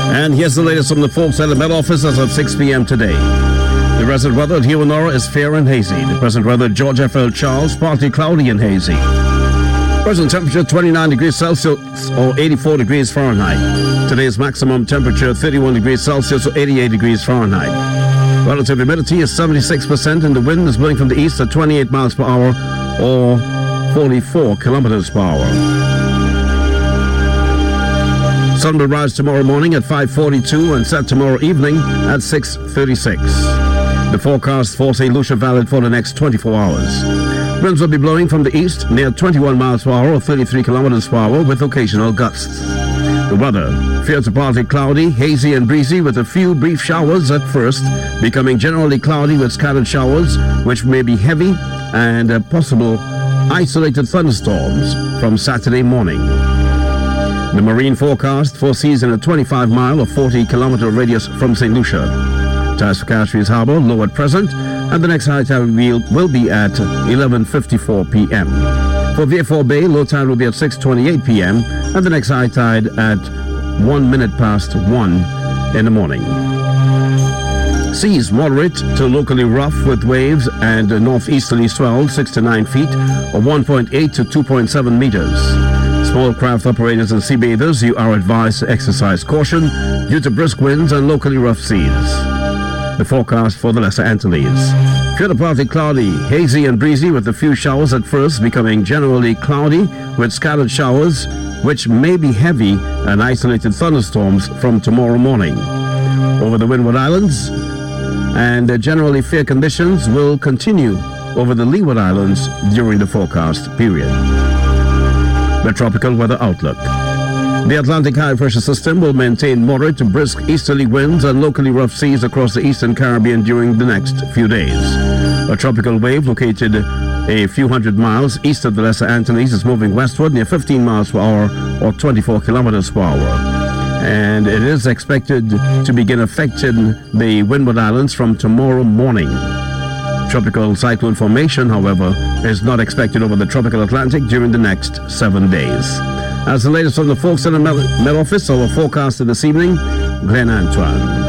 And here's the latest from the Folk Center Met Office as of 6 p.m. today. The present weather at Hewanora is fair and hazy. The present weather at George F.L. Charles, partly cloudy and hazy. Present temperature 29 degrees Celsius or 84 degrees Fahrenheit. Today's maximum temperature 31 degrees Celsius or 88 degrees Fahrenheit. Relative humidity is 76% and the wind is blowing from the east at 28 miles per hour or 44 kilometers per hour. Sun will rise tomorrow morning at 5:42 and set tomorrow evening at 6:36. The forecast for St. Lucia valid for the next 24 hours. Winds will be blowing from the east near 21 miles per hour or 33 kilometers per hour with occasional gusts. The weather, fair to partly cloudy, hazy and breezy with a few brief showers at first, becoming generally cloudy with scattered showers which may be heavy and possible isolated thunderstorms from Saturday morning. The marine forecast foresees in a 25-mile or 40-kilometer radius from St. Lucia. Tides for Castries Harbour low at present, and the next high tide will be at 11:54 p.m. For Vieux Bay, low tide will be at 6:28 p.m. and the next high tide at 1 minute past 1 in the morning. Seas moderate to locally rough with waves and northeasterly swell 6 to 9 feet or 1.8 to 2.7 meters. Small craft operators and sea bathers, you are advised to exercise caution due to brisk winds and locally rough seas. The forecast for the Lesser Antilles. Fair to partly cloudy, hazy and breezy with a few showers at first, becoming generally cloudy with scattered showers which may be heavy and isolated thunderstorms from tomorrow morning. Over the Windward Islands, and generally fair conditions will continue over the Leeward Islands during the forecast period. The tropical weather outlook. The Atlantic high pressure system will maintain moderate to brisk easterly winds and locally rough seas across the eastern Caribbean during the next few days. A tropical wave located a few hundred miles east of the Lesser Antilles is moving westward near 15 miles per hour or 24 kilometers per hour. And it is expected to begin affecting the Windward Islands from tomorrow morning. Tropical cyclone formation, however, is not expected over the tropical Atlantic during the next 7 days. As the latest from the Folk Center Met Office, our forecaster this evening, Glenn Antoine.